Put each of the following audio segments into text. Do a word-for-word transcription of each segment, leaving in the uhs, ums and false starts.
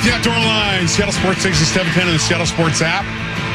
The Outdoor Line, Seattle Sports Station seven ten and the Seattle Sports app.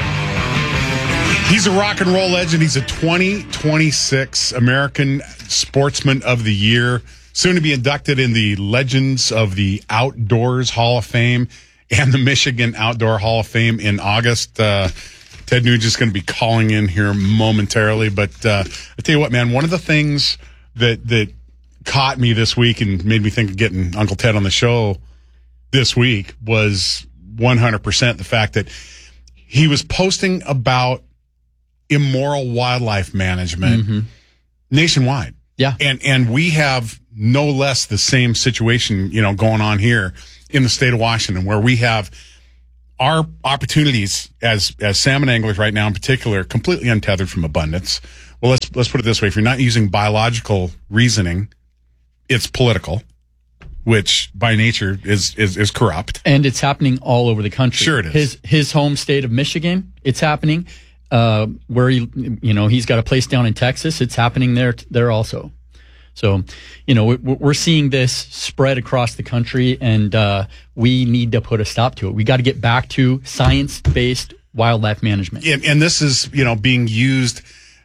He's a rock and roll legend. He's a twenty twenty-six American Sportsman of the Year, soon to be inducted in the Legends of the Outdoors Hall of Fame and the Michigan Outdoor Hall of Fame in August. Uh, Ted Nugent's going to be calling in here momentarily. But uh, I tell you what, man, one of the things that that caught me this week and made me think of getting Uncle Ted on the show this week was one hundred percent the fact that he was posting about immoral wildlife management mm-hmm. nationwide. Yeah. And and we have no less the same situation, you know, going on here in the state of Washington, where we have our opportunities as as salmon anglers right now in particular completely untethered from abundance. Well, let's let's put it this way. If you're not using biological reasoning, it's political, which by nature is, is, is corrupt. And it's happening all over the country. Sure it is. His his home state of Michigan, it's happening. Uh, where he, you know, he's got a place down in Texas. It's happening there, there also. So, you know, we're seeing this spread across the country, and uh, we need to put a stop to it. We got to get back to science-based wildlife management. And, and this is, you know, being used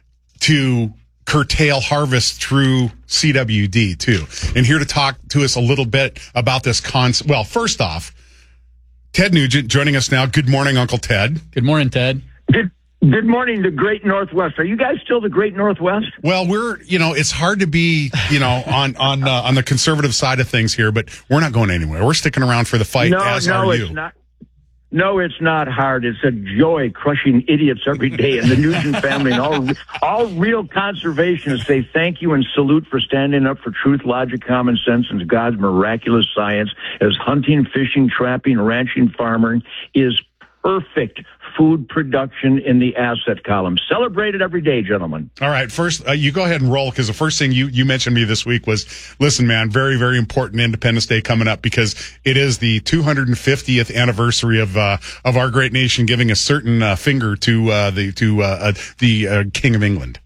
to curtail harvest through C W D too. And here to talk to us a little bit about this concept. Well, first off, Ted Nugent joining us now. Good morning, Uncle Ted. Good morning, Ted. Good, good morning, the Great Northwest. Are you guys still the Great Northwest? Well, we're, you know, it's hard to be, you know, on on uh, on the conservative side of things here, but we're not going anywhere. We're sticking around for the fight, no, as no, are it's you. Not. No, it's not hard. It's a joy crushing idiots every day. And the Nugent family and all, all real conservationists say thank you and salute for standing up for truth, logic, common sense, and God's miraculous science, as hunting, fishing, trapping, ranching, farming is perfect food production in the asset column. Celebrate it every day, gentlemen. All right. First, uh, you go ahead and roll, because the first thing you, you mentioned to me this week was, listen, man, very, very important Independence Day coming up, because it is the two hundred fiftieth anniversary of uh, of our great nation giving a certain uh, finger to uh, the to uh, uh, the uh, King of England.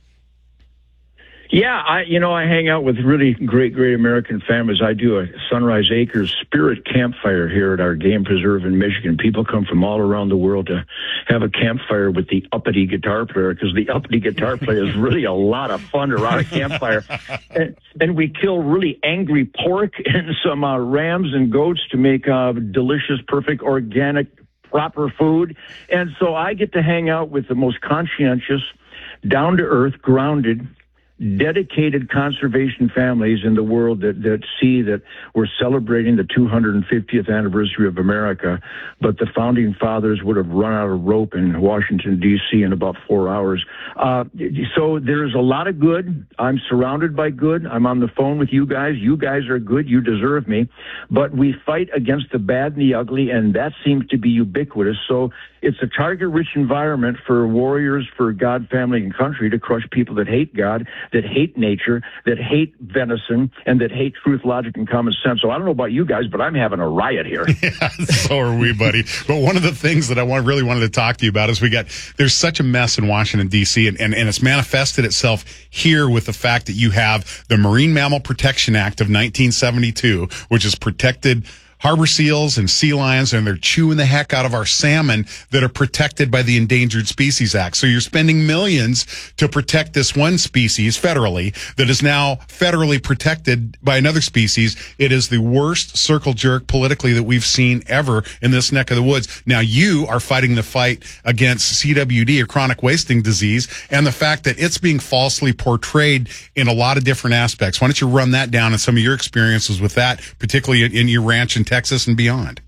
Yeah, I you know, I hang out with really great, great American families. I do a Sunrise Acres Spirit Campfire here at our game preserve in Michigan. People come from all around the world to have a campfire with the uppity guitar player, because the uppity guitar player is really a lot of fun around a campfire. And, and we kill really angry pork and some uh, rams and goats to make uh, delicious, perfect, organic, proper food. And so I get to hang out with the most conscientious, down-to-earth, grounded, dedicated conservation families in the world that, that see that we're celebrating the two hundred fiftieth anniversary of America, but the founding fathers would have run out of rope in Washington, D C in about four hours. Uh, so there's a lot of good. I'm surrounded by good. I'm on the phone with you guys. You guys are good. You deserve me. But we fight against the bad and the ugly, and that seems to be ubiquitous. So it's a target-rich environment for warriors, for God, family, and country to crush people that hate God, that hate nature, that hate venison, and that hate truth, logic, and common sense. So I don't know about you guys, but I'm having a riot here. Yeah, so are we, buddy. But one of the things that I want, really wanted to talk to you about is we got, there's such a mess in Washington, D C, and, and, and it's manifested itself here with the fact that you have the Marine Mammal Protection Act of nineteen seventy-two, which has protected harbor seals and sea lions, and they're chewing the heck out of our salmon that are protected by the Endangered Species Act. So you're spending millions to protect this one species federally that is now federally protected by another species. It is the worst circle jerk politically that we've seen ever in this neck of the woods. Now you are fighting the fight against C W D, or chronic wasting disease, and the fact that it's being falsely portrayed in a lot of different aspects. Why don't you run that down and some of your experiences with that, particularly in your ranch and Texas and beyond?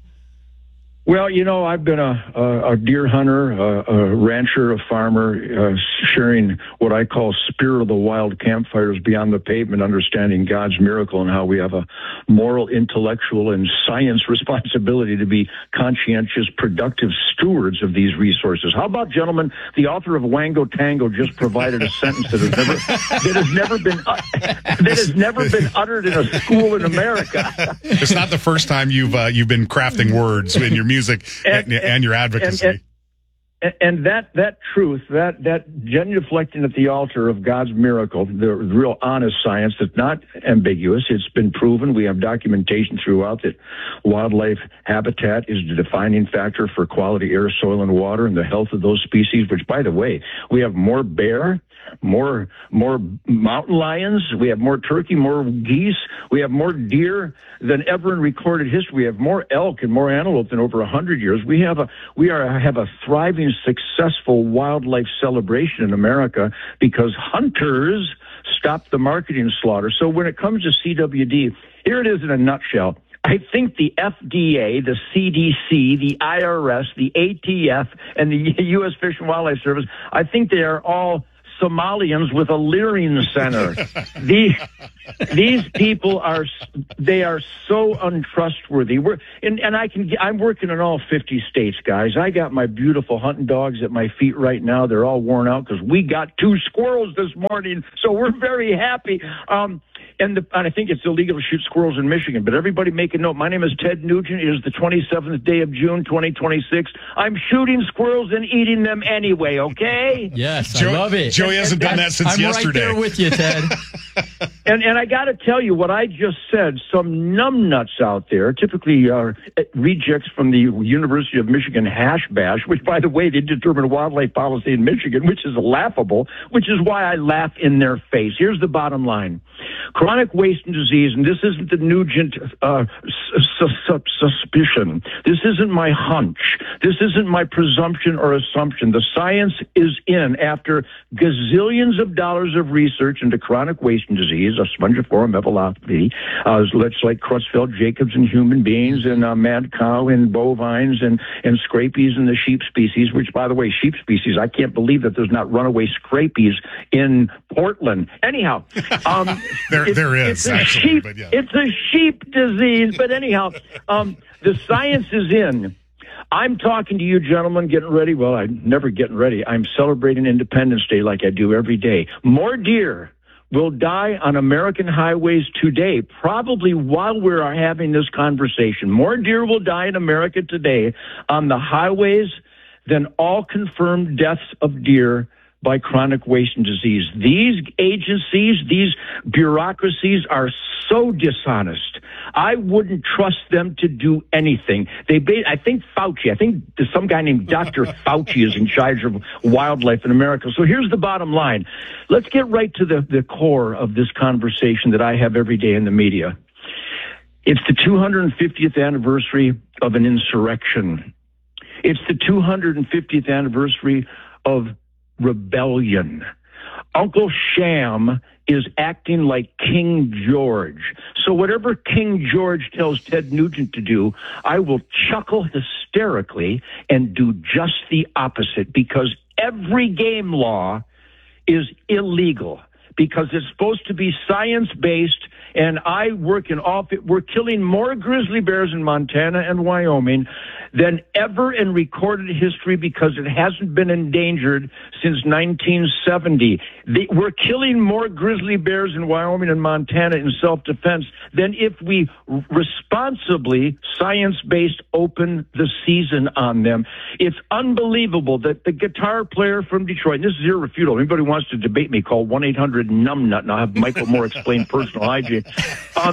Well, you know, I've been a, a, a deer hunter, a, a rancher, a farmer, uh, sharing what I call spirit of the wild campfires beyond the pavement, understanding God's miracle and how we have a moral, intellectual, and science responsibility to be conscientious, productive stewards of these resources. How about, gentlemen, the author of Wango Tango just provided a sentence that has never, that has never been uh, that has never been uttered in a school in America. It's not the first time you've uh, you've been crafting words in your music. Music and, and, and your advocacy. And, And, and that that truth, that that genuflecting at the altar of God's miracle, the real honest science that's not ambiguous. It's been proven. We have documentation throughout that wildlife habitat is the defining factor for quality air, soil, and water, and the health of those species. Which, by the way, we have more bear, more more mountain lions, we have more turkey, more geese, we have more deer than ever in recorded history. We have more elk and more antelope than over a hundred years. We have a we are have a thriving, successful wildlife celebration in America because hunters stopped the marketing slaughter. So when it comes to C W D, here it is in a nutshell. I think the F D A, the C D C, the I R S, the A T F, and the U S Fish and Wildlife Service, I think they are all Somalians with a Leering Center. these these people are they are so untrustworthy. We're and, and I can I'm working in all fifty states, guys. I got my beautiful hunting dogs at my feet right now. They're all worn out because we got two squirrels this morning, so we're very happy. Um, And, the, and I think it's illegal to shoot squirrels in Michigan. But everybody make a note. My name is Ted Nugent. It is the twenty-seventh day of June, twenty twenty-six. I'm shooting squirrels and eating them anyway, okay? Yes, Joe, I love it. Joey hasn't done that since I'm yesterday. I'm right there with you, Ted. And and I got to tell you what I just said. Some numbnuts out there, typically uh, rejects from the University of Michigan hash bash, which, by the way, they determine wildlife policy in Michigan, which is laughable, which is why I laugh in their face. Here's the bottom line. Chronic wasting disease, and this isn't the Nugent uh, su- su- suspicion. This isn't my hunch. This isn't my presumption or assumption. The science is in after gazillions of dollars of research into chronic wasting disease, a spongiform epilepsy, uh, it's like Creutzfeldt-Jacobs in human beings, and uh, mad cow in bovines, and, and scrapies in the sheep species, which, by the way, sheep species, I can't believe that there's not runaway scrapies in Portland. Anyhow, um, there, it, there is, it's a actually, sheep, but yeah. It's a sheep disease, but anyhow, um, the science is in. I'm talking to you gentlemen, getting ready. Well, I'm never getting ready. I'm celebrating Independence Day like I do every day. More deer will die on American highways today, probably while we're having this conversation. More deer will die in America today on the highways than all confirmed deaths of deer by chronic wasting disease. These agencies, these bureaucracies are so dishonest. I wouldn't trust them to do anything. They, I think Fauci, I think there's some guy named Doctor Fauci is in charge of wildlife in America. So here's the bottom line. Let's get right to the, the core of this conversation that I have every day in the media. It's the two hundred fiftieth anniversary of an insurrection. It's the two hundred fiftieth anniversary of rebellion. Uncle Sham is acting like King George. So whatever King George tells Ted Nugent to do, I will chuckle hysterically and do just the opposite, because every game law is illegal, because it's supposed to be science-based. And I work in all, we're killing more grizzly bears in Montana and Wyoming than ever in recorded history, because it hasn't been endangered since nineteen seventy. The, we're killing more grizzly bears in Wyoming and Montana in self-defense than if we responsibly, science-based, open the season on them. It's unbelievable that the guitar player from Detroit, and this is irrefutable, anybody who wants to debate me, call one eight hundred numbnut, and I'll have Michael Moore explain personal hygiene. Um,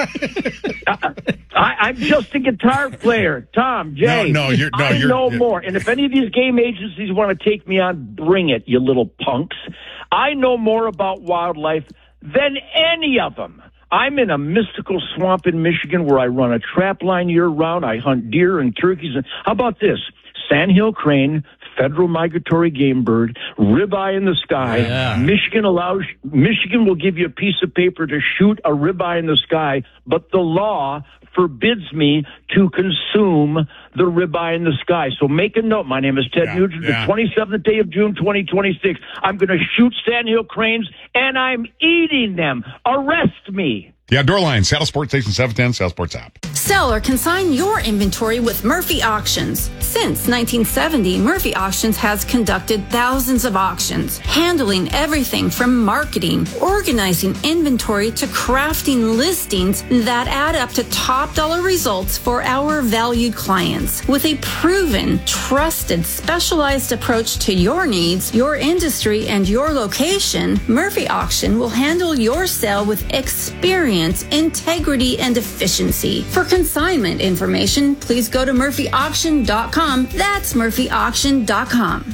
I, I, I'm just a guitar player. Tom, Jay, no, no, you're, no, I you're, know you're, more. And if any of these game agencies want to take me on, bring it, you little punks. I know more about wildlife than any of them. I'm in a mystical swamp in Michigan where I run a trap line year-round. I hunt deer and turkeys. And how about this? Sandhill crane, federal migratory game bird, ribeye in the sky. Yeah. Michigan allows, Michigan will give you a piece of paper to shoot a ribeye in the sky, but the law forbids me to consume the ribeye in the sky. So make a note. My name is Ted yeah, Nugent. yeah. The twenty-seventh day of June, twenty twenty-six. I'm going to shoot sandhill cranes, and I'm eating them. Arrest me. The Outdoor Line, Saddle Sports Station seven ten, Saddle Sports app. Sell or consign your inventory with Murphy Auctions. Since nineteen seventy, Murphy Auctions has conducted thousands of auctions, handling everything from marketing, organizing inventory to crafting listings that add up to top dollar results for our valued clients. With a proven, trusted, specialized approach to your needs, your industry, and your location, Murphy Auction will handle your sale with experience, integrity, and efficiency. For consignment information, please go to murphy auction dot com. That's murphy auction dot com.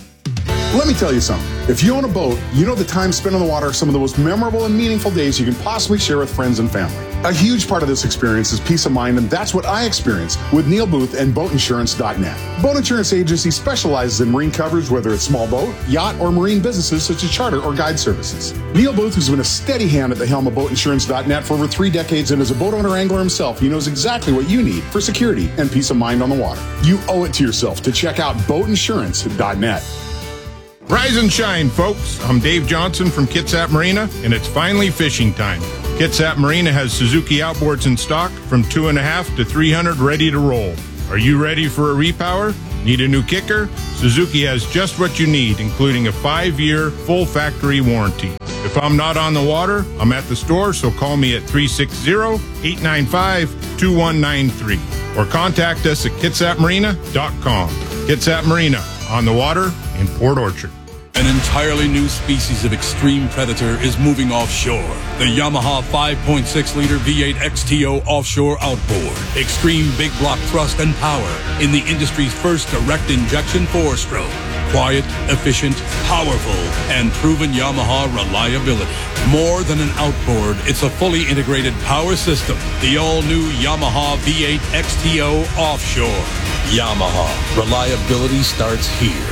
Let me tell you something. If you own a boat, you know the time spent on the water are some of the most memorable and meaningful days you can possibly share with friends and family. A huge part of this experience is peace of mind, and that's what I experience with Neil Booth and boat insurance dot net. Boat Insurance Agency specializes in marine coverage, whether it's small boat, yacht, or marine businesses such as charter or guide services. Neil Booth has been a steady hand at the helm of boat insurance dot net for over three decades, and as a boat owner angler himself, he knows exactly what you need for security and peace of mind on the water. You owe it to yourself to check out boat insurance dot net. Rise and shine, folks. I'm Dave Johnson from Kitsap Marina, and it's finally fishing time. Kitsap Marina has Suzuki outboards in stock from two and a half to three hundred ready to roll. Are you ready for a repower? Need a new kicker? Suzuki has just what you need, including a five-year full factory warranty. If I'm not on the water, I'm at the store, so call me at three six zero, eight nine five, two one nine three or contact us at kitsap marina dot com. Kitsap Marina, on the water in Port Orchard. An entirely new species of extreme predator is moving offshore. The Yamaha five point six liter V eight X T O offshore outboard. Extreme big block thrust and power in the industry's first direct injection four-stroke. Quiet, efficient, powerful, and proven Yamaha reliability. More than an outboard, it's a fully integrated power system. The all-new Yamaha V eight X T O offshore. Yamaha. Reliability starts here.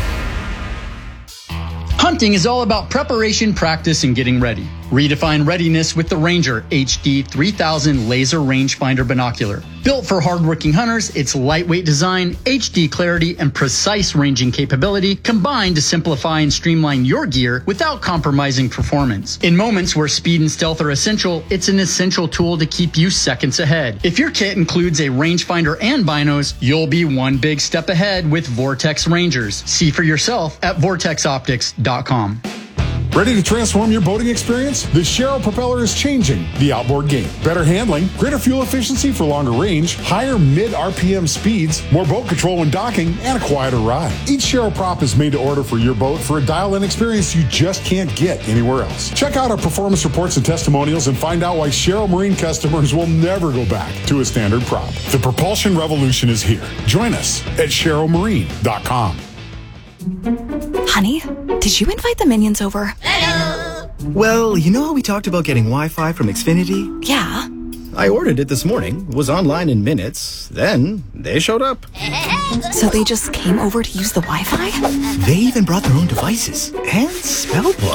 Hunting is all about preparation, practice, and getting ready. Redefine readiness with the Ranger H D three thousand Laser Rangefinder Binocular. Built for hardworking hunters, its lightweight design, H D clarity, and precise ranging capability combine to simplify and streamline your gear without compromising performance. In moments where speed and stealth are essential, it's an essential tool to keep you seconds ahead. If your kit includes a rangefinder and binos, you'll be one big step ahead with Vortex Rangers. See for yourself at vortex optics dot com. Ready to transform your boating experience? The Sharrow propeller is changing the outboard game. Better handling, greater fuel efficiency for longer range, higher mid-R P M speeds, more boat control when docking, and a quieter ride. Each Sharrow prop is made to order for your boat for a dial-in experience you just can't get anywhere else. Check out our performance reports and testimonials and find out why Sharrow Marine customers will never go back to a standard prop. The propulsion revolution is here. Join us at sharrow marine dot com. Honey, did you invite the minions over? Hello. Well, you know how we talked about getting Wi-Fi from Xfinity? Yeah. I ordered it this morning, was online in minutes, then they showed up. So they just came over to use the Wi-Fi? They even brought their own devices and spell book.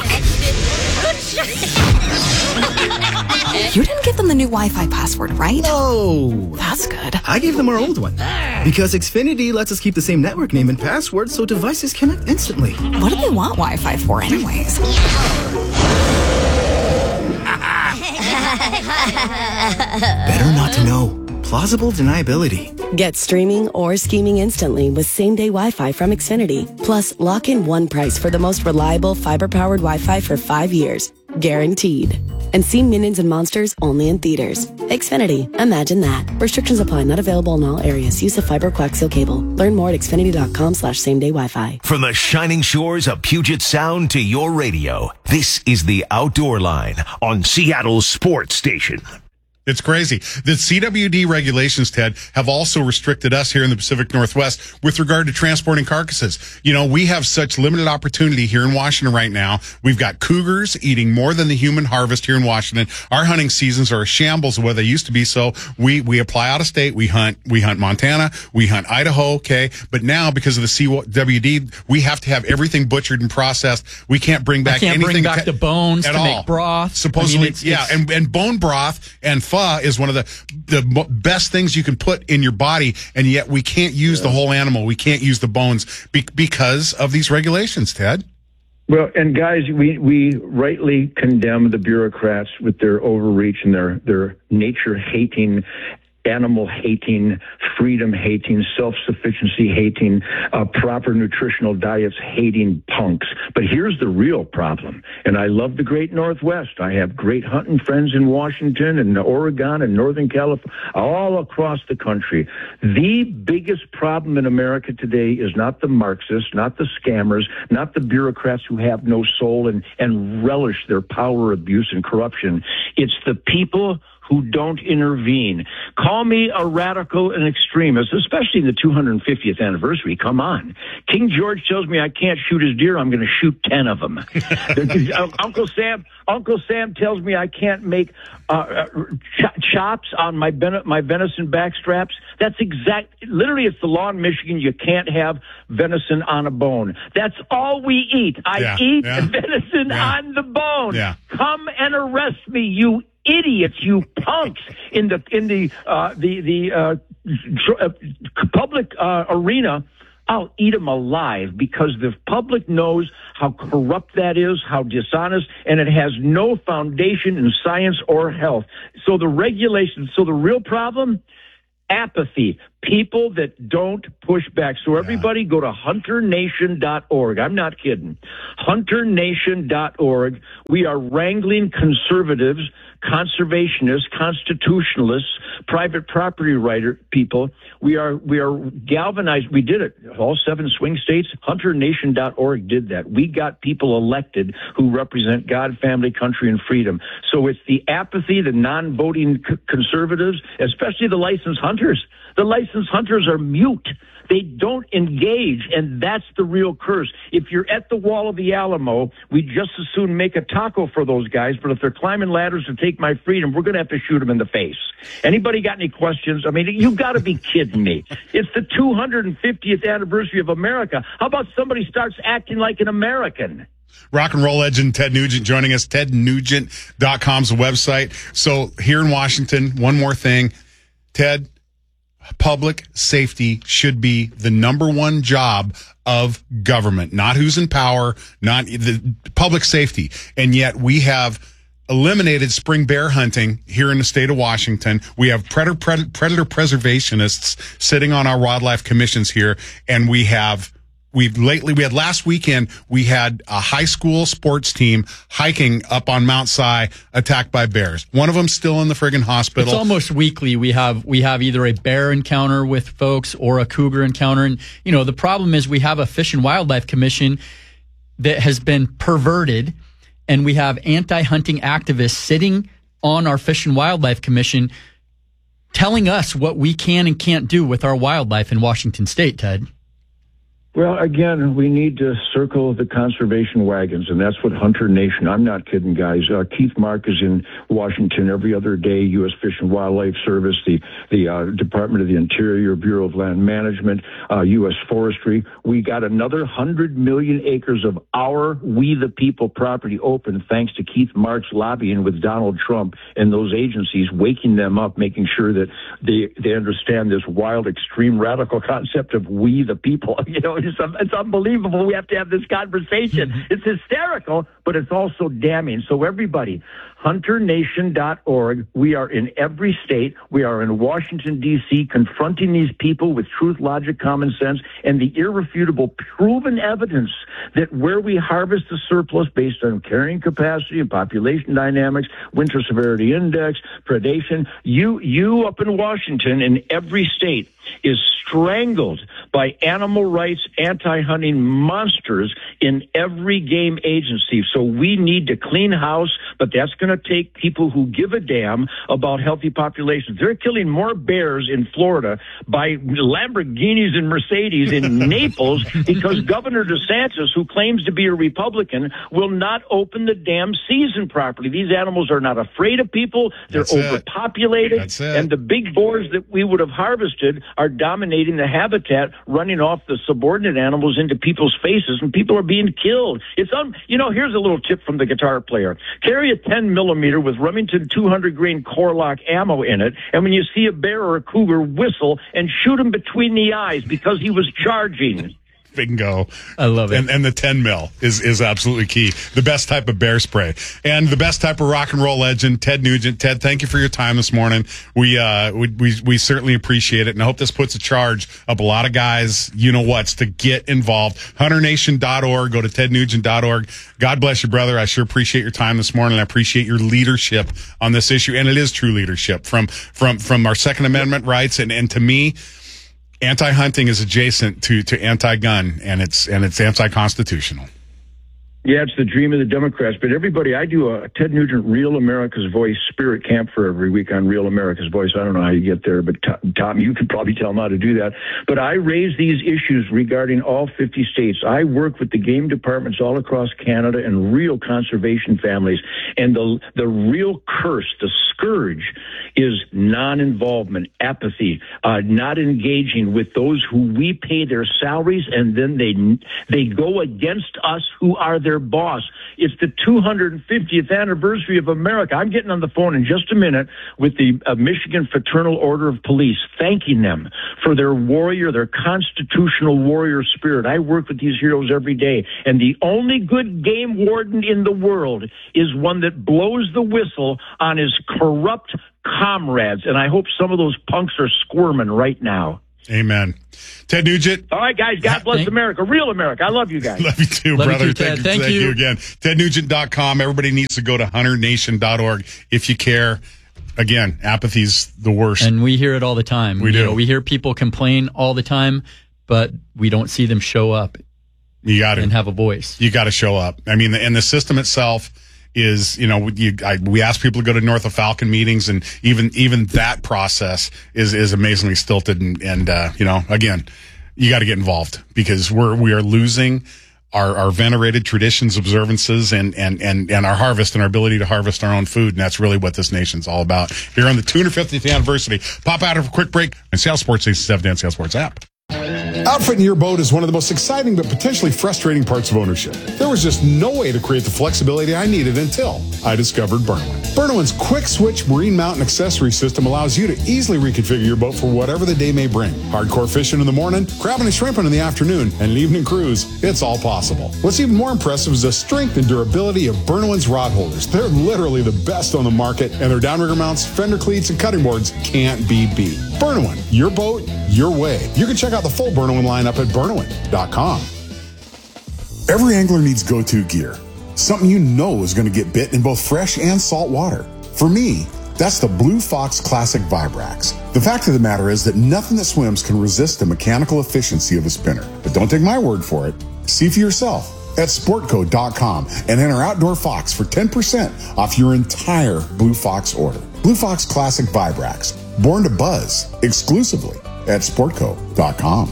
You didn't give them the new Wi-Fi password, right? No. That's good. I gave them our old one. Because Xfinity lets us keep the same network name and password so devices connect instantly. What do they want Wi-Fi for anyways? Better not to know. Plausible deniability. Get streaming or scheming instantly with same-day Wi-Fi from Xfinity. Plus, lock in one price for the most reliable fiber-powered Wi-Fi for five years. Guaranteed. And see Minions and Monsters only in theaters. Xfinity. Imagine that. Restrictions apply. Not available in all areas. Use of fiber coaxial cable. Learn more at xfinity dot com slash same day Wi-Fi. From the shining shores of Puget Sound to your radio, this is the Outdoor Line on Seattle's Sports Station. It's crazy. The C W D regulations, Ted, have also restricted us here in the Pacific Northwest with regard to transporting carcasses. You know, we have such limited opportunity here in Washington right now. We've got cougars eating more than the human harvest here in Washington. Our hunting seasons are a shambles of what they used to be. So we, we apply out of state. We hunt, we hunt Montana. We hunt Idaho. Okay. But now because of the C W D, we have to have everything butchered and processed. We can't bring back I can't anything bring back to, the bones at to all. make broth. Supposedly, I mean, it's, yeah. it's, and, and bone broth and pho is one of the the best things you can put in your body, and yet we can't use yeah. the whole animal. We can't use the bones be- because of these regulations, Ted. Well, and guys, we, we rightly condemn the bureaucrats with their overreach and their, their nature-hating animal hating, freedom hating, self-sufficiency hating, uh, proper nutritional diets hating punks. But here's the real problem. And I love the great Northwest. I have great hunting friends in Washington and Oregon and Northern California, all across the country. The biggest problem in America today is not the Marxists, not the scammers, not the bureaucrats who have no soul and, and relish their power abuse and corruption. It's the people who don't intervene. Call me a radical and extremist, especially in the two hundred fiftieth anniversary. Come on. King George tells me I can't shoot his deer. I'm going to shoot ten of them. Uncle Sam, Uncle Sam tells me I can't make uh, ch- chops on my ben- my venison backstraps. That's exact. Literally, it's the law in Michigan. You can't have venison on a bone. That's all we eat. I yeah, eat yeah, venison yeah. on the bone. Yeah. Come and arrest me, you idiots, you punks in the in the uh, the the uh, tr- uh, public uh, arena. I'll eat them alive because the public knows how corrupt that is, how dishonest, and it has no foundation in science or health. So the regulations. So the real problem. Apathy, people that don't push back. So everybody go to hunter nation dot org. I'm not kidding. hunter nation dot org. We are wrangling conservatives, conservationists, constitutionalists, private property writer people. We are we are galvanized. We did it. All seven swing states. hunter nation dot org did that. We got people elected who represent God, family, country, and freedom. So it's the apathy, the non-voting c- conservatives, especially the licensed hunters. The licensed hunters are mute. They don't engage, and that's the real curse. If you're at the wall of the Alamo, we just as soon make a taco for those guys, but if they're climbing ladders to take my freedom, we're going to have to shoot them in the face. Anybody got any questions? I mean, you've got to be kidding me. It's the two hundred fiftieth anniversary of America. How about somebody starts acting like an American? Rock and roll legend Ted Nugent joining us. ted nugent dot com's the website. So here in Washington, one more thing. Ted, public safety should be the number one job of government, not who's in power, not the public safety. And yet we have eliminated spring bear hunting here in the state of Washington. We have predator, predator, predator preservationists sitting on our wildlife commissions here. And we have We've lately, we had last weekend, we had a high school sports team hiking up on Mount Si attacked by bears. One of them still in the friggin' hospital. It's almost weekly. We have, we have either a bear encounter with folks or a cougar encounter. And, you know, the problem is we have a Fish and Wildlife Commission that has been perverted, and we have anti-hunting activists sitting on our Fish and Wildlife Commission telling us what we can and can't do with our wildlife in Washington State, Ted. Well, again, we need to circle the conservation wagons, and that's what Hunter Nation. I'm not kidding, guys. Uh, Keith Mark is in Washington every other day. U S Fish and Wildlife Service, the the uh, Department of the Interior, Bureau of Land Management, uh, U S Forestry. We got another hundred million acres of our We the People property open, thanks to Keith Mark's lobbying with Donald Trump and those agencies, waking them up, making sure that they they understand this wild, extreme, radical concept of We the People. You know. It's, it's unbelievable. We have to have this conversation. It's hysterical, but it's also damning. So everybody, hunter nation dot org. We are in every state. We are in Washington, D C, confronting these people with truth, logic, common sense, and the irrefutable proven evidence that where we harvest the surplus based on carrying capacity and population dynamics, winter severity index, predation, you, you up in Washington, in every state, is strangled by animal rights, anti-hunting monsters in every game agency. So we need to clean house, but that's going to take people who give a damn about healthy populations. They're killing more bears in Florida by Lamborghinis and Mercedes in Naples because Governor DeSantis, who claims to be a Republican, will not open the damn season properly. These animals are not afraid of people. They're That's it. overpopulated. That's it. And the big boars that we would have harvested are dominating the habitat, running off the subordinate animals into people's faces, and people are being killed. It's un- you know, here's a little tip from the guitar player. Carry a ten millimeter with Remington two hundred grain Core-Lock ammo in it, and when you see a bear or a cougar, whistle and shoot him between the eyes because he was charging. Bingo. I love it. And, and the ten mil is, is absolutely key. The best type of bear spray. And the best type of rock and roll legend, Ted Nugent. Ted, thank you for your time this morning. We, uh, we, we, we certainly appreciate it. And I hope this puts a charge up a lot of guys, you know what's, to get involved. hunter nation dot org. Go to ted nugent dot org. God bless you, brother. I sure appreciate your time this morning. I appreciate your leadership on this issue. And it is true leadership from, from, from our Second Amendment rights. And, and to me, anti-hunting is adjacent to, to anti-gun, and it's and it's anti-constitutional. Yeah, it's the dream of the Democrats. But everybody, I do a Ted Nugent Real America's Voice Spirit Camp for every week on Real America's Voice. I don't know how you get there, but Tom, you could probably tell them how to do that. But I raise these issues regarding all fifty states. I work with the game departments all across Canada and real conservation families. And the the real curse, the scourge, is non-involvement, apathy, uh, not engaging with those who we pay their salaries, and then they they go against us who are their boss. It's the two hundred fiftieth anniversary of America. I'm getting on the phone in just a minute with the uh, Michigan Fraternal Order of Police, thanking them for their warrior, their constitutional warrior spirit. I work with these heroes every day, and the only good game warden in the world is one that blows the whistle on his corrupt comrades, and I hope some of those punks are squirming right now. Amen. Ted Nugent. All right, guys. God bless Thank- America. Real America. I love you guys. Love you too, love brother. You too, Ted. Thank, thank, thank you. you again. ted nugent dot com. Everybody needs to go to hunter nation dot org if you care. Again, apathy's the worst. And we hear it all the time. We you do. Know, we hear people complain all the time, but we don't see them show up. You got to. And have a voice. You got to show up. I mean, and the system itself is, you know, you, I, we ask people to go to North of Falcon meetings, and even even that process is is amazingly stilted. And, and uh, you know, again, you got to get involved, because we're we are losing our, our venerated traditions, observances, and, and and and our harvest and our ability to harvest our own food. And that's really what this nation's all about. Here on the two hundred fiftieth anniversary, pop out of a quick break and Seattle Sports Station seven and Seattle Sports app. Outfitting your boat is one of the most exciting but potentially frustrating parts of ownership. There was just no way to create the flexibility I needed until I discovered Burnowin. Burnowin's quick switch marine mount and accessory system allows you to easily reconfigure your boat for whatever the day may bring. Hardcore fishing in the morning, crabbing and shrimping in the afternoon, and an evening cruise, it's all possible. What's even more impressive is the strength and durability of Burnowin's rod holders. They're literally the best on the market, and their downrigger mounts, fender cleats, and cutting boards can't be beat. Burnowin, your boat, your way. You can check out the full Burnowin lineup at burnowin dot com. Every angler needs go-to gear. Something you know is going to get bit in both fresh and salt water. For me, that's the Blue Fox Classic Vibrax. The fact of the matter is that nothing that swims can resist the mechanical efficiency of a spinner. But don't take my word for it. See for yourself at sportco dot com and enter Outdoor Fox for ten percent off your entire Blue Fox order. Blue Fox Classic Vibrax. Born to buzz exclusively at sportco dot com.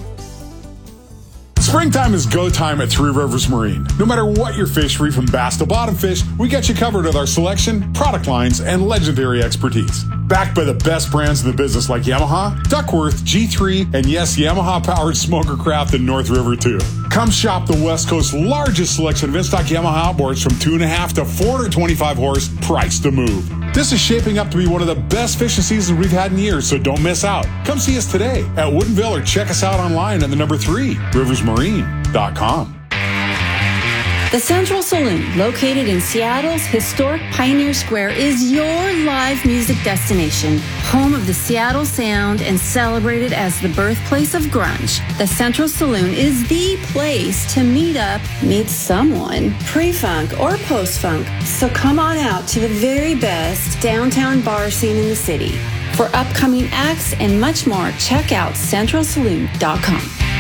Springtime is go time at Three Rivers Marine. No matter what your fish, free from bass to bottom fish, we got you covered with our selection, product lines, and legendary expertise. Backed by the best brands in the business like Yamaha, Duckworth, G three, and yes, Yamaha-powered Smoker Craft in North River too. Come shop the West Coast's largest selection of in-stock Yamaha outboards from two and a half to four hundred twenty-five horse, priced to move. This is shaping up to be one of the best fishing seasons we've had in years, so don't miss out. Come see us today at Woodinville or check us out online at the number three, rivers marine dot com. The Central Saloon, located in Seattle's historic Pioneer Square, is your live music destination, home of the Seattle sound and celebrated as the birthplace of grunge. The Central Saloon is the place to meet up, meet someone, pre-funk or post-funk. So come on out to the very best downtown bar scene in the city. For upcoming acts and much more, check out central saloon dot com.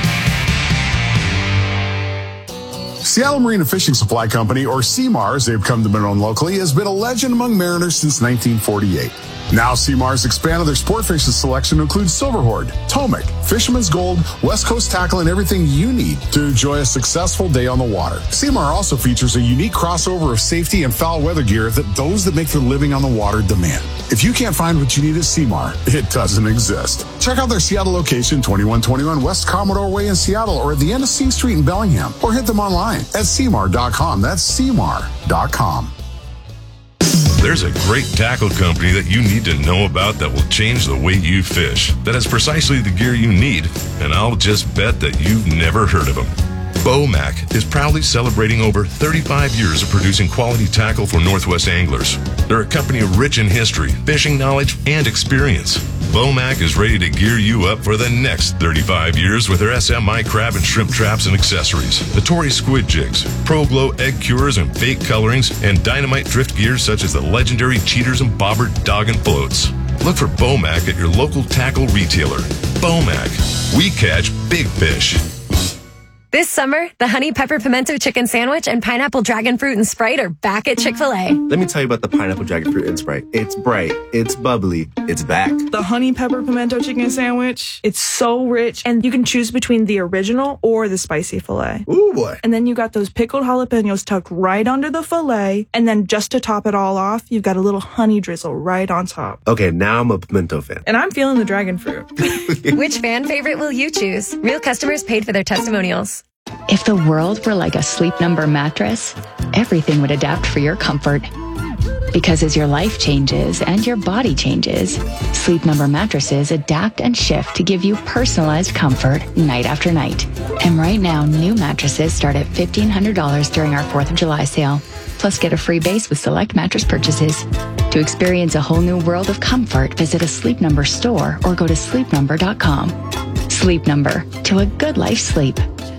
Seattle Marine and Fishing Supply Company, or C M A R as they've come to be known locally, has been a legend among mariners since nineteen forty-eight. Now C M A R has expanded their sport fishing selection to include Silverhorde, Tomic, Fisherman's Gold, West Coast tackle, and everything you need to enjoy a successful day on the water. C M A R also features a unique crossover of safety and foul weather gear that those that make their living on the water demand. If you can't find what you need at C M A R, it doesn't exist. Check out their Seattle location, twenty-one twenty-one West Commodore Way in Seattle, or at the end of C Street in Bellingham, or hit them online at C M A R dot com. That's C M A R dot com. There's a great tackle company that you need to know about that will change the way you fish, that has precisely the gear you need, and I'll just bet that you've never heard of them. Bomac is proudly celebrating over thirty-five years of producing quality tackle for Northwest anglers. They're a company rich in history, fishing knowledge, and experience. Bomac is ready to gear you up for the next thirty-five years with their S M I crab and shrimp traps and accessories, the Tory squid jigs, Pro Glow egg cures and fake colorings, and dynamite drift gears such as the legendary cheaters and bobber dog and floats. Look for Bomac at your local tackle retailer. Bomac. We catch big fish. This summer, the Honey Pepper Pimento Chicken Sandwich and Pineapple Dragon Fruit and Sprite are back at Chick-fil-A. Let me tell you about the Pineapple Dragon Fruit and Sprite. It's bright, it's bubbly, it's back. The Honey Pepper Pimento Chicken Sandwich, it's so rich, and you can choose between the original or the spicy filet. Ooh, boy. And then you got those pickled jalapenos tucked right under the filet, and then just to top it all off, you've got a little honey drizzle right on top. Okay, now I'm a pimento fan. And I'm feeling the dragon fruit. Which fan favorite will you choose? Real customers paid for their testimonials. If the world were like a Sleep Number mattress, everything would adapt for your comfort. Because as your life changes and your body changes, Sleep Number mattresses adapt and shift to give you personalized comfort night after night. And right now, new mattresses start at fifteen hundred dollars during our fourth of July sale. Plus, get a free base with select mattress purchases. To experience a whole new world of comfort, visit a Sleep Number store or go to sleep number dot com. Sleep Number, to a good life sleep.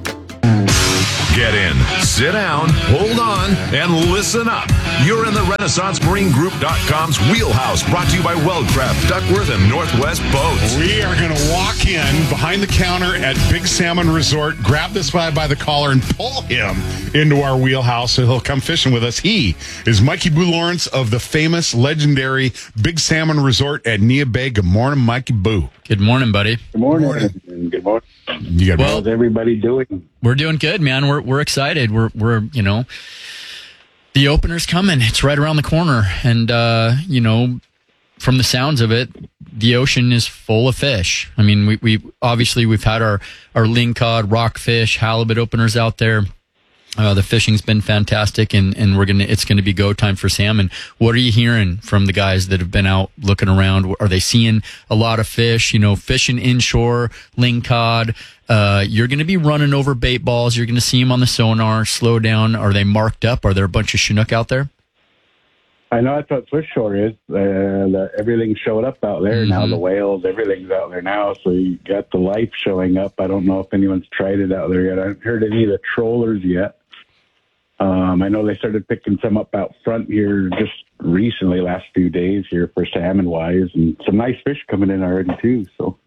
Get in, sit down, hold on, and listen up. You're in the Renaissance Marine Group dot com's wheelhouse, brought to you by Weldcraft, Duckworth, and Northwest Boats. We are going to walk in behind the counter at Big Salmon Resort, grab this guy by the collar, and pull him into our wheelhouse so he'll come fishing with us. He is Mikey Boo Lawrence of the famous, legendary Big Salmon Resort at Neah Bay. Good morning, Mikey Boo. Good morning, buddy. Good morning. Good morning. Good morning. You got How's everybody doing? We're doing good, man. We're we're excited. We're we're you know, the opener's coming. It's right around the corner, and uh, you know, from the sounds of it, the ocean is full of fish. I mean, we we obviously we've had our our lingcod, rockfish, halibut openers out there. Uh, the fishing's been fantastic, and, and we're gonna. It's gonna be go time for salmon. What are you hearing from the guys that have been out looking around? Are they seeing a lot of fish? You know, fishing inshore, lingcod. Uh, you're gonna be running over bait balls. You're gonna see them on the sonar. Slow down. Are they marked up? Are there a bunch of Chinook out there? I know that's what Swift Shore is. Uh, the, everything showed up out there Mm-hmm. now. The whales, everything's out there now. So you got the life showing up. I don't know if anyone's tried it out there yet. I haven't heard any of the trollers yet. Um, I know they started picking some up out front here just recently, last few days here for salmon wise, and some nice fish coming in already too. So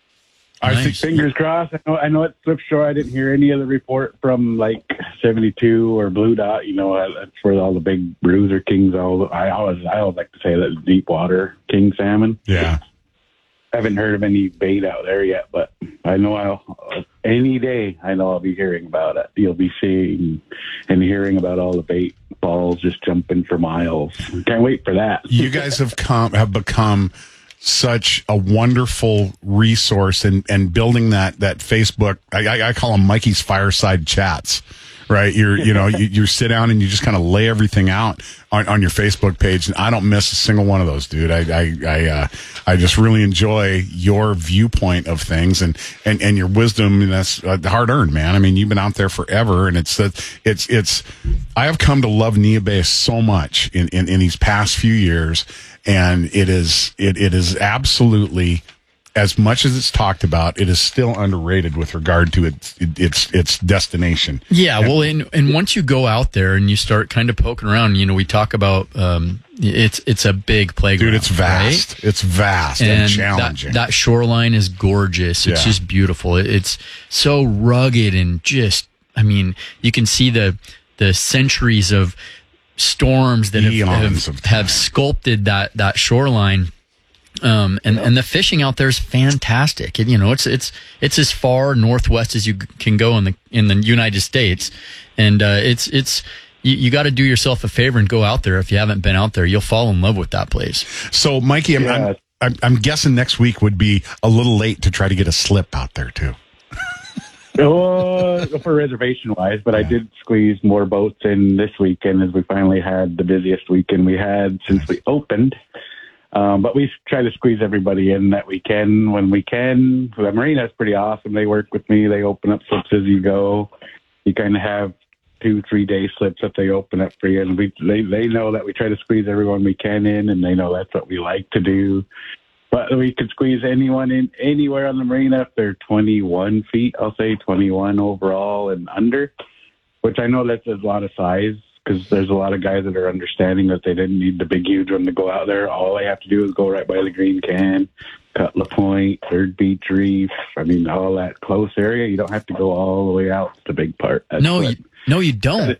I Nice. think fingers crossed. I know, I know at Swift Shore, I didn't hear any of the report from like seventy-two or Blue Dot. You know, that's where all the big bruiser kings. All I always, I always like to say that deep water king salmon. Yeah. I haven't heard of any bait out there yet, but I know I'll any day. I know I'll be hearing about it. You'll be seeing and hearing about all the bait balls just jumping for miles. Can't wait for that. You guys have come have become such a wonderful resource and and building that that Facebook. I, I, I call them Mikey's fireside chats. Right, you're you know you, you sit down and you just kind of lay everything out on, on your Facebook page, and I don't miss a single one of those, dude. I I I, uh, I just really enjoy your viewpoint of things and and, and your wisdom, and that's uh, hard earned, man. I mean, you've been out there forever, and it's uh, it's it's. I have come to love Neah Bay so much in, in, in these past few years, and it is it it is absolutely. As much as it's talked about, it is still underrated with regard to its its its destination. Yeah, well, and and once you go out there and you start kind of poking around, you know, we talk about um, it's it's a big playground, dude. It's vast. Right? It's vast and, and challenging. That, that shoreline is gorgeous. It's Yeah. just beautiful. It, it's so rugged and just, I mean, you can see the the centuries of storms that have, Eons have, of have sculpted that that shoreline. Um, and, and the fishing out there is fantastic. And, you know, it's, it's, it's as far northwest as you g- can go in the, in the United States. And, uh, it's, it's, you, you got to do yourself a favor and go out there. If you haven't been out there, you'll fall in love with that place. So, Mikey, I'm, Yeah. I'm, I'm, I'm guessing next week would be a little late to try to get a slip out there too. Oh, for reservation wise, but I did squeeze more boats in this weekend as we finally had the busiest weekend we had since we opened. Um, but we try to squeeze everybody in that we can when we can. The marina's pretty awesome. They work with me. They open up slips as you go. you kind of have two, three day slips that they open up for you. And we, they, they know that we try to squeeze everyone we can in, and they know that's what we like to do. But we could squeeze anyone in anywhere on the marina if they're twenty-one feet, I'll say twenty-one overall and under, which I know that's a lot of size because there's a lot of guys that are understanding that they didn't need the big, huge one to go out there. All they have to do is go right by the green can, Cutler Point, Third Beach Reef. I mean, all that close area. You don't have to go all the way out to the big part. That's no, you, no, you don't.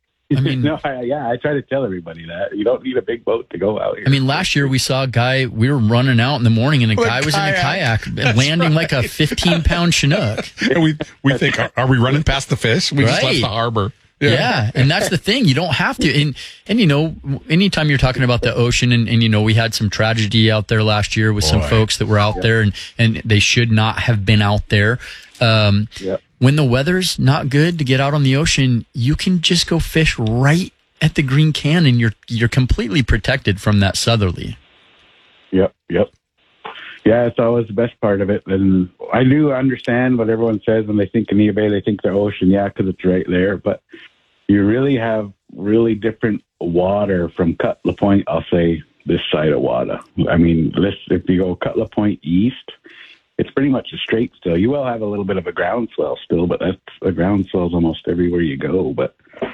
I mean, no, I, yeah, I try to tell everybody that you don't need a big boat to go out here. I mean, last year we saw a guy, we were running out in the morning and a Well, guy a was kayak. in a kayak landing like a fifteen pound Chinook. And we we think, are, are we running past the fish? We just Right. left the harbor. Yeah. And that's the thing. You don't have to. And, and you know, anytime you're talking about the ocean and, and, you know, we had some tragedy out there last year with some Boy. folks that were out Yeah. there and, and they should not have been out there. Um, Yep. When the weather's not good to get out on the ocean, you can just go fish right at the green can and you're, you're completely protected from that southerly. Yep, yep. Yeah, it's always the best part of it. And I do understand what everyone says when they think of Neah Bay, they think the ocean, yeah, because it's right there. But you really have really different water from Cutler Point, I'll say, this side of water. I mean, this, if you go Cutler Point east, it's pretty much a straight still. You will have a little bit of a groundswell still, but that's a groundswell's almost everywhere you go. But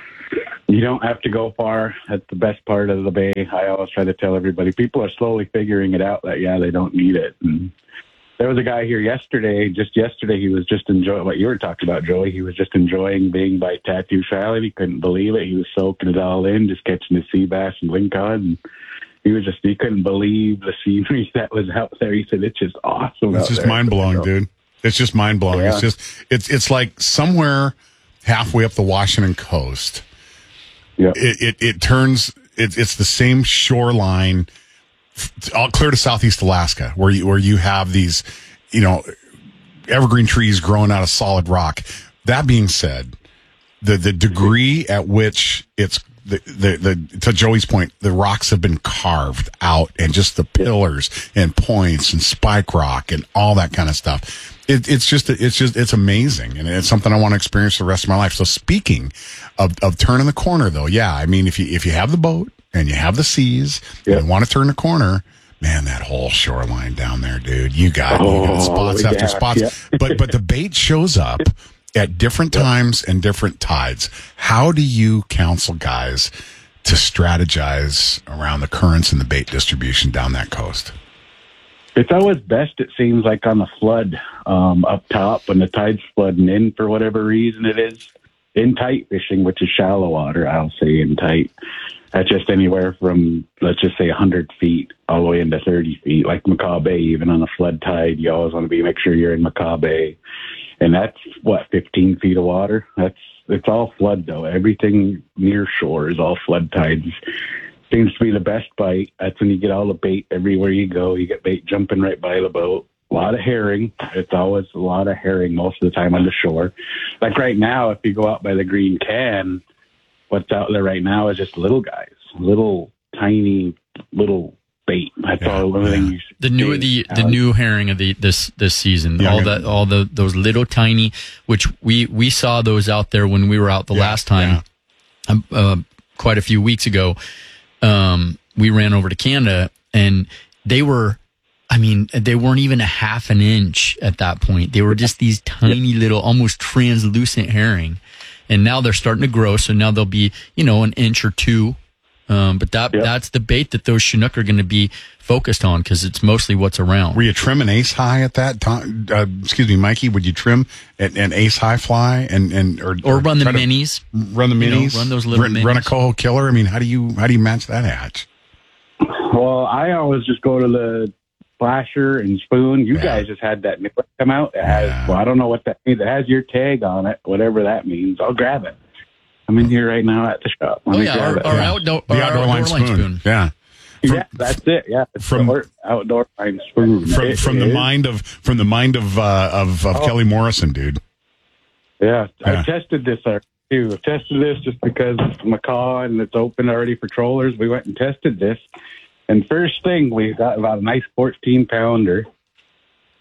you don't have to go far. That's the best part of the bay. I always try to tell everybody. People are slowly figuring it out that, yeah, they don't need it. And there was a guy here yesterday, just yesterday, he was just enjoying what you were talking about, Joey. He was just enjoying being by Tattoo Island. He couldn't believe it. He was soaking it all in, just catching the sea bass and lingcod. And he was just, he couldn't believe the scenery that was out there. He said, it's just awesome. It's out just there. mind blowing, dude. It's just mind blowing. Yeah. It's just it's it's like somewhere halfway up the Washington coast. Yeah. It, it it turns it, it's the same shoreline all clear to southeast Alaska where you where you have these, you know, evergreen trees growing out of solid rock. That being said, the the degree at which it's the, the, the, to Joey's point, the rocks have been carved out and just the pillars and points and spike rock and all that kind of stuff. It, it's just, it's just, it's amazing. And it's something I want to experience the rest of my life. So speaking of, of turning the corner though, yeah, I mean, if you, if you have the boat and you have the seas yeah. and you want to turn the corner, man, that whole shoreline down there, dude, you got, oh, you got spots after yeah, spots, yeah. but, but the bait shows up at different times and different tides. How do you counsel guys to strategize around the currents and the bait distribution down that coast? It's always best, it seems like, on the flood um, up top when the tide's flooding in for whatever reason it is. In tight fishing, which is shallow water, I'll say in tight. That's just anywhere from, let's just say, one hundred feet all the way into thirty feet, like Macaw Bay. Even on a flood tide, you always want to be make sure you're in Macaw Bay. And that's, what, fifteen feet of water? That's It's all flood, though. Everything near shore is all flood tides. Seems to be the best bite. That's when you get all the bait everywhere you go. You get bait jumping right by the boat. A lot of herring. It's always a lot of herring most of the time on the shore. Like right now, if you go out by the green can, what's out there right now is just little guys, little tiny little bait. That's yeah, all. Everything you The new the the new herring of the this this season. Yeah, all yeah. that all the those little tiny, which we we saw those out there when we were out the Yeah, last time, um, uh, quite a few weeks ago. Um, we ran over to Canada and they were. I mean, they weren't even a half an inch at that point. They were just these tiny little, almost translucent herring. And now they're starting to grow. So now they'll be, you know, an inch or two. Um, but that yep. that's the bait that those Chinook are going to be focused on because it's mostly what's around. Were you trimming ace high at that time? Uh, excuse me, Mikey, would you trim an, an ace high fly and, and or, or, or run the try to minis? Run the you minis? Know, run those little run, minis. Run a coho killer? I mean, how do you how do you match that hatch? Well, I always just go to the Flasher and Spoon. You yeah. guys just had that new one come out. It has, yeah. well, I don't know what that means. It has your tag on it, whatever that means. I'll grab it. I'm in here right now at the shop. Let oh, yeah, our, our, yeah. Outdoor, the our outdoor, outdoor line, spoon. line spoon. Yeah. From, yeah, that's it. Yeah, it's from the outdoor line spoon. From, it, from it the is. mind of from the mind of uh, of, of oh. Kelly Morrison, dude. Yeah, yeah. I tested this uh, too. I tested this just because Macaw and it's open already for trollers. We went and tested this. And first thing, we got about a nice fourteen pounder.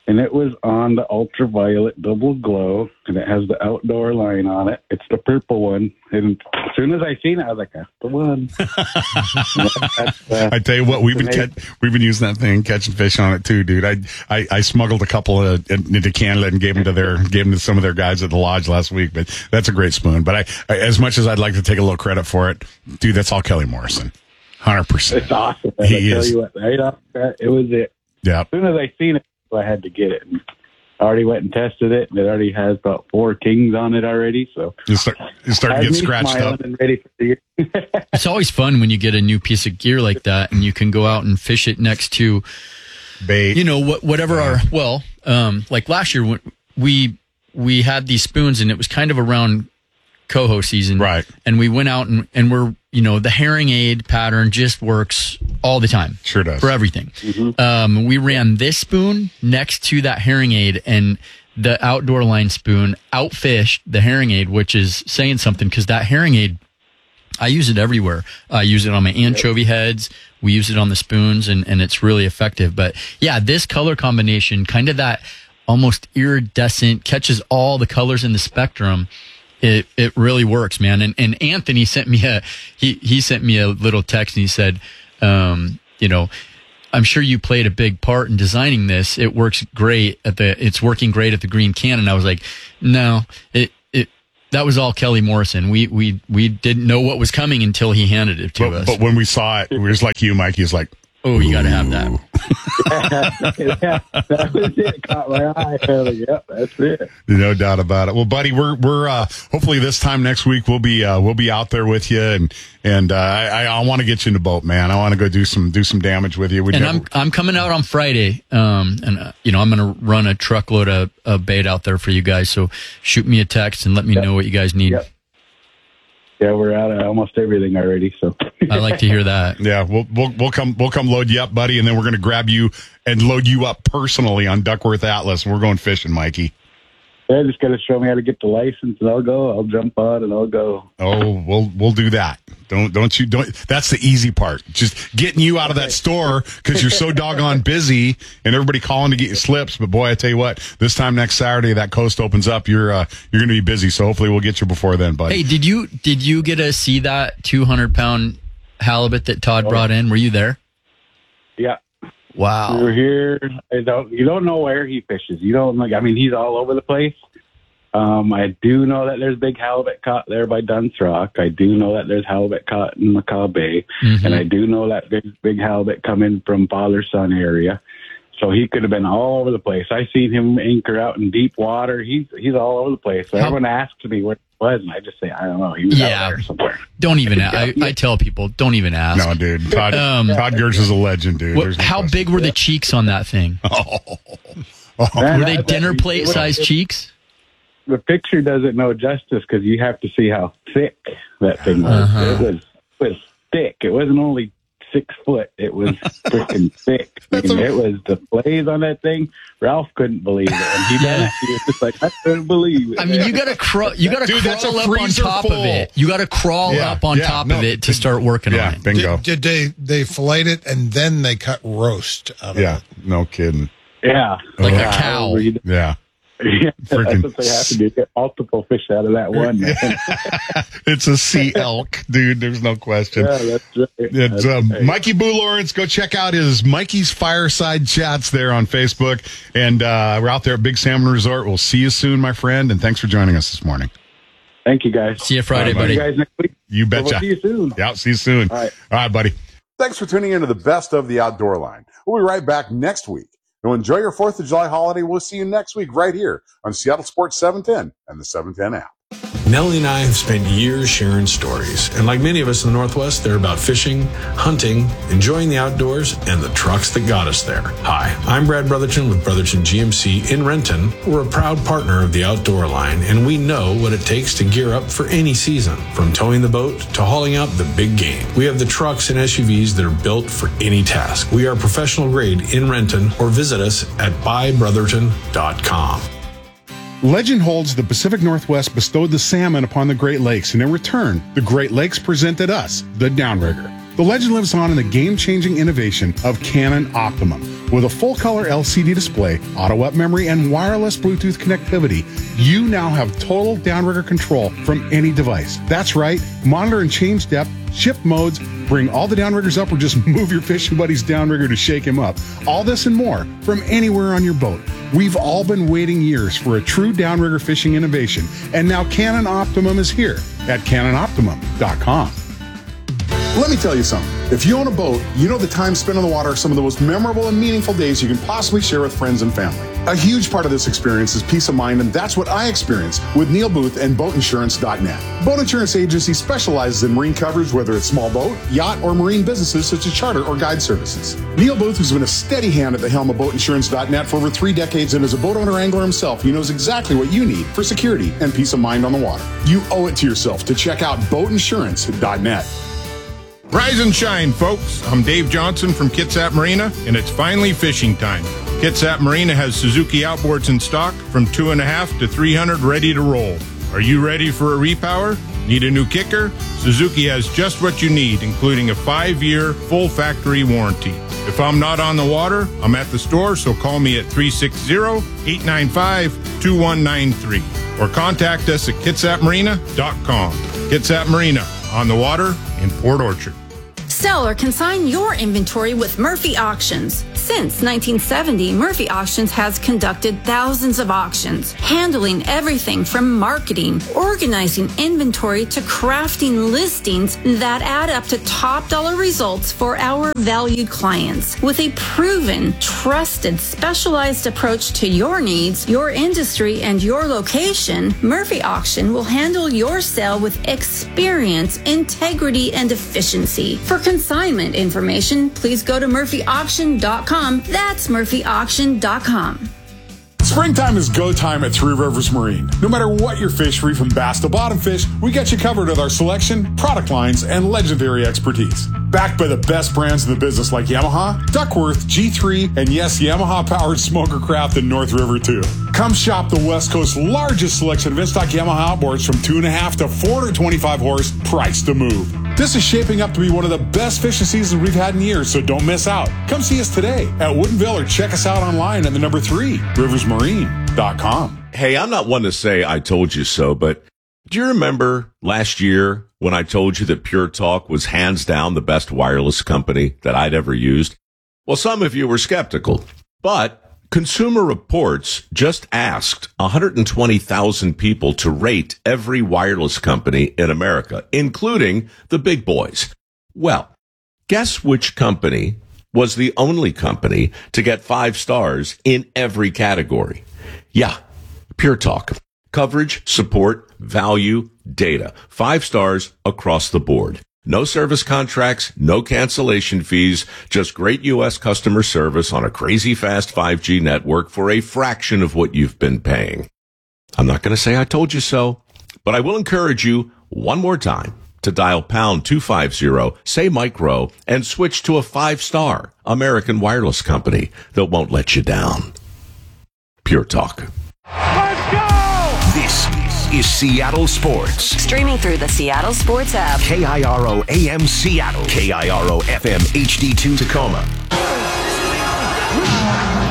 and it was on the ultraviolet double glow, and it has the outdoor line on it. It's the purple one. And as soon as I seen it, I was like, that's the one. that's, uh, I tell you what, we've been catch, we've been using that thing, catching fish on it too, dude. I I, I smuggled a couple of, into Canada and gave them to their gave them to some of their guys at the lodge last week. But that's a great spoon. But I, I as much as I'd like to take a little credit for it, dude, that's all Kelly Morrison, hundred percent. It's awesome. He I tell is. you what, right off the bat, it was it. Yeah. As soon as I seen it, I had to get it. And I already went and tested it, and it already has about four kings on it already. So you start, you start to get scratched up. And ready for the year. It's always fun when you get a new piece of gear like that, and you can go out and fish it next to bait. You know, what, whatever our well, um, like last year we we had these spoons, and it was kind of around coho season, right? And we went out and and we're you know the herring aid pattern just works all the time, sure does for everything. Mm-hmm. Um, we ran this spoon next to that herring aid, and the outdoor line spoon outfished the herring aid, which is saying something because that herring aid, I use it everywhere. I use it on my anchovy heads. We use it on the spoons, and, and it's really effective. But yeah, this color combination, kind of that almost iridescent, catches all the colors in the spectrum. It it really works, man. And and Anthony sent me a he he sent me a little text, and he said, um, you know, I'm sure you played a big part in designing this. It works great at the it's working great at the Green Cannon. I was like, no, it it that was all Kelly Morrison. We we we didn't know what was coming until he handed it to but, us. But when we saw it, we were just like you, Mike. He was like, oh, you got to have that. yeah, that was it. Caught my eye. I was like, yep, that's it. No doubt about it. Well, buddy, we're we're uh, hopefully this time next week we'll be uh, we'll be out there with you, and and uh, I I want to get you in the boat, man. I want to go do some do some damage with you. We'd and never... I'm I'm coming out on Friday, um, and uh, you know I'm going to run a truckload of, of bait out there for you guys. So shoot me a text and let me yep. know what you guys need. Yep. Yeah, we're out of almost everything already. So I like to hear that. Yeah, we'll we'll we'll come we'll come load you up, buddy, and then we're going to grab you and load you up personally on Duckworth Atlas. We're going fishing, Mikey. Yeah, just got to show me how to get the license, and I'll go. I'll jump on, and I'll go. Oh, we'll we'll do that. Don't don't you don't. That's the easy part. Just getting you out of that store because you're so doggone busy, and everybody calling to get you slips. But boy, I tell you what, this time next Saturday that coast opens up. You're uh, you're going to be busy, so hopefully we'll get you before then, buddy. Hey, did you did you get to see that two hundred pound halibut that Todd oh. brought in? Were you there? Yeah. Wow. We were here. I don't, you don't know where he fishes. You don't like. I mean, he's all over the place. Um, I do know that there's big halibut caught there by Dunn's Rock. I do know that there's halibut caught in Macaw Bay, mm-hmm. and I do know that big big halibut coming from Father Son area. So he could have been all over the place. I seen him anchor out in deep water. He's he's all over the place. So How- everyone asks me what it was, and I just say I don't know. He was yeah. out there somewhere. Don't even. I, I tell people, don't even ask. No, dude. Todd, um, Todd Gersh is a legend, dude. What, no how question. big were the cheeks on that thing? Oh. oh. Man, were they that, dinner that, plate size it, cheeks? The picture doesn't know justice because you have to see how thick that thing was. Uh-huh. It was it was thick. It wasn't only six foot. It was freaking thick. I mean, a- it was the blaze on that thing. Ralph couldn't believe it, and he done it. He was just like, I couldn't believe it. I mean, you got to crawl. You got to crawl up on top full. of it. You got to crawl yeah, up on yeah, top no, of it to start working yeah, on it. Bingo. Did, did they they fillet it and then they cut roast out of yeah, it? Yeah, no kidding. Yeah, like yeah, a cow. Yeah. Yeah, that's what they have to do. Get multiple fish out of that one. It's a sea elk, dude. There's no question. Yeah, that's right. It's, that's um, right. Mikey Boo Lawrence. Go check out his Mikey's Fireside Chats there on Facebook. And uh, we're out there at Big Salmon Resort. We'll see you soon, my friend. And thanks for joining us this morning. Thank you, guys. See you Friday, right, buddy. See you guys next week. You betcha. We'll see you soon. Yeah, see you soon. All right. All right, buddy. Thanks for tuning into the best of the outdoor line. We'll be right back next week. Now enjoy your fourth of July holiday. We'll see you next week right here on Seattle Sports seven ten and the seven ten app. Nellie and I have spent years sharing stories, and like many of us in the Northwest, they're about fishing, hunting, enjoying the outdoors, and the trucks that got us there. Hi, I'm Brad Brotherton with Brotherton G M C in Renton. We're a proud partner of the Outdoor Line, and we know what it takes to gear up for any season, from towing the boat to hauling out the big game. We have the trucks and S U Vs that are built for any task. We are professional grade in Renton, or visit us at buy brotherton dot com. Legend holds the Pacific Northwest bestowed the salmon upon the Great Lakes, and in return, the Great Lakes presented us the downrigger. The legend lives on in the game-changing innovation of Canon Optimum. With a full-color L C D display, auto-up memory, and wireless Bluetooth connectivity, you now have total downrigger control from any device. That's right, monitor and change depth, shift modes, bring all the downriggers up, or just move your fishing buddy's downrigger to shake him up. All this and more from anywhere on your boat. We've all been waiting years for a true downrigger fishing innovation, and now Canon Optimum is here at Canon Optimum dot com. Let me tell you something. If you own a boat, you know the time spent on the water are some of the most memorable and meaningful days you can possibly share with friends and family. A huge part of this experience is peace of mind, and that's what I experience with Neil Booth and boat insurance dot net. Boat Insurance Agency specializes in marine coverage, whether it's small boat, yacht, or marine businesses such as charter or guide services. Neil Booth has been a steady hand at the helm of Boat Insurance dot net for over three decades, and as a boat owner angler himself, he knows exactly what you need for security and peace of mind on the water. You owe it to yourself to check out Boat Insurance dot net. Rise and shine, folks. I'm Dave Johnson from Kitsap Marina, and it's finally fishing time. Kitsap Marina has Suzuki outboards in stock from two and a half to three hundred ready to roll. Are you ready for a repower? Need a new kicker? Suzuki has just what you need, including a five-year full factory warranty. If I'm not on the water, I'm at the store, so call me at three six zero, eight nine five, two one nine three or contact us at kitsap marina dot com. Kitsap Marina, on the water in Port Orchard. Sell or consign your inventory with Murphy Auctions. Since nineteen seventy, Murphy Auctions has conducted thousands of auctions, handling everything from marketing, organizing inventory, to crafting listings that add up to top dollar results for our valued clients. With a proven, trusted, specialized approach to your needs, your industry, and your location, Murphy Auction will handle your sale with experience, integrity, and efficiency. For consignment information, please go to murphy auction dot com. That's murphy auction dot com. Springtime is go time at Three Rivers Marine. No matter what your fish, free from bass to bottom fish, we got you covered with our selection, product lines, and legendary expertise. Backed by the best brands in the business like Yamaha, Duckworth, G three, and yes, Yamaha-powered smoker craft in North River too. Come shop the West Coast's largest selection of in-stock Yamaha outboards from two and a half to four hundred twenty-five horse, priced to move. This is shaping up to be one of the best fishing seasons we've had in years, so don't miss out. Come see us today at Woodinville or check us out online at the number three, rivers marine dot com. Hey, I'm not one to say I told you so, but do you remember last year when I told you that Pure Talk was hands down the best wireless company that I'd ever used? Well, some of you were skeptical, but Consumer Reports just asked one hundred twenty thousand people to rate every wireless company in America, including the big boys. Well, guess which company was the only company to get five stars in every category? Yeah, Pure Talk. Coverage, support, value, data. Five stars across the board. No service contracts, no cancellation fees, just great U S customer service on a crazy fast five G network for a fraction of what you've been paying. I'm not going to say I told you so, but I will encourage you one more time to dial pound two fifty, say micro, and switch to a five-star American wireless company that won't let you down. Pure Talk. Let's go! This is Seattle Sports. Streaming through the Seattle Sports app. K I R O A M Seattle. K I R O F M H D two Tacoma.